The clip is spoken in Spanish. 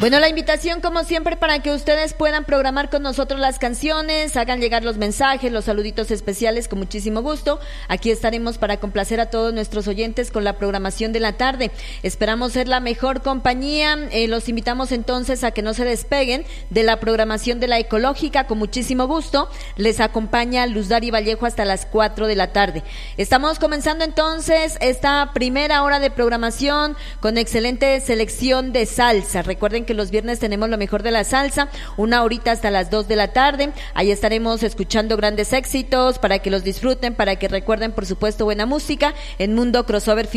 Bueno, la invitación como siempre para que ustedes puedan programar con nosotros las canciones, hagan llegar los mensajes, los saluditos especiales con muchísimo gusto. Aquí estaremos para complacer a todos nuestros oyentes con la programación de la tarde. Esperamos ser la mejor compañía. Los invitamos entonces a que no se despeguen de la programación de la Ecológica. Con muchísimo gusto les acompaña Luz Dari Vallejo hasta las 4 de la tarde. Estamos comenzando entonces esta primera hora de programación con excelente selección de salsa. Recuerden que los viernes tenemos lo mejor de la salsa, una horita hasta las 2 de la tarde. Ahí estaremos escuchando grandes éxitos para que los disfruten, para que recuerden, por supuesto, buena música en Mundo Crossover.